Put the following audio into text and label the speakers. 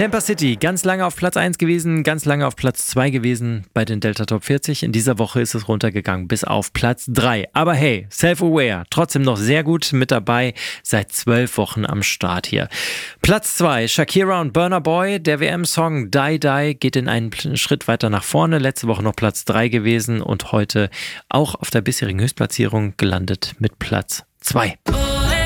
Speaker 1: Tampa City, ganz lange auf Platz 1 gewesen, ganz lange auf Platz 2 gewesen bei den Delta Top 40. In dieser Woche ist es runtergegangen bis auf Platz 3. Aber hey, self-aware, trotzdem noch sehr gut mit dabei, seit 12 Wochen am Start hier. Platz 2, Shakira und Burna Boy, der WM-Song Die Die geht in einen Schritt weiter nach vorne. Letzte Woche noch Platz 3 gewesen und heute auch auf der bisherigen Höchstplatzierung gelandet mit Platz 2.